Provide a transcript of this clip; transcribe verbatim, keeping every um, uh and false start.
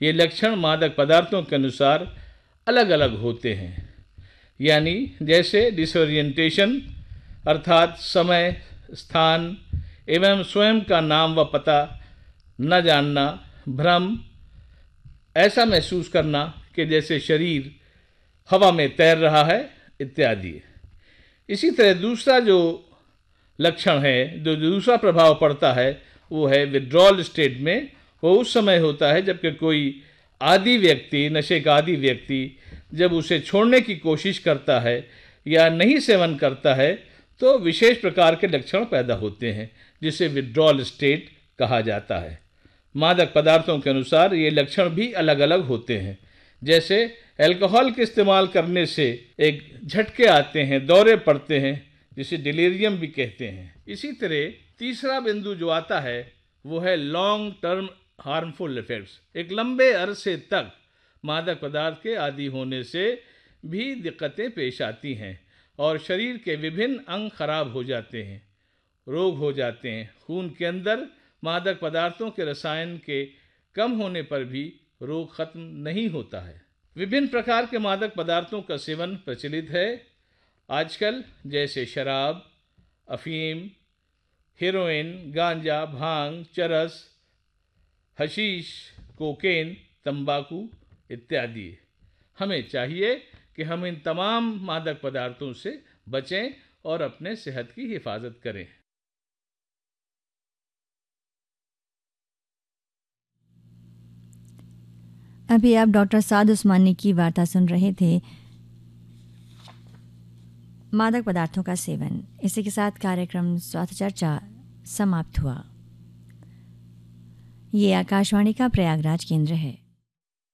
ये लक्षण मादक पदार्थों के अनुसार अलग अलग होते हैं। यानी जैसे डिसोरिएंटेशन अर्थात समय, स्थान एवं स्वयं का नाम व पता न जानना, भ्रम, ऐसा महसूस करना कि जैसे शरीर हवा में तैर रहा है इत्यादि। इसी तरह दूसरा जो लक्षण है, जो दूसरा प्रभाव पड़ता है, वो है विड्रॉल स्टेट में। वो उस समय होता है जबकि कोई आदी व्यक्ति, नशे का आदी व्यक्ति जब उसे छोड़ने की कोशिश करता है या नहीं सेवन करता है तो विशेष प्रकार के लक्षण पैदा होते हैं, जिसे विड्रॉल स्टेट कहा जाता है। मादक पदार्थों के अनुसार ये लक्षण भी अलग अलग होते हैं। जैसे अल्कोहल के इस्तेमाल करने से एक झटके आते हैं, दौरे पड़ते हैं, जिसे डिलीरियम भी कहते हैं। इसी तरह तीसरा बिंदु जो आता है वो है लॉन्ग टर्म हार्मफुल इफेक्ट्स। एक लंबे अरसे तक मादक पदार्थ के आदी होने से भी दिक्कतें पेश आती हैं और शरीर के विभिन्न अंग खराब हो जाते हैं, रोग हो जाते हैं। खून के अंदर मादक पदार्थों के रसायन के कम होने पर भी रोग खत्म नहीं होता है। विभिन्न प्रकार के मादक पदार्थों का सेवन प्रचलित है आजकल, जैसे शराब, अफीम, हेरोइन, गांजा, भांग, चरस, हशीश, कोकेन, तंबाकू इत्यादि। हमें चाहिए कि हम इन तमाम मादक पदार्थों से बचें और अपने सेहत की हिफाजत करें। अभी आप डॉक्टर साद उस्मानी की वार्ता सुन रहे थे, मादक पदार्थों का सेवन। इसी के साथ कार्यक्रम स्वास्थ्य चर्चा समाप्त हुआ। ये आकाशवाणी का प्रयागराज केंद्र है।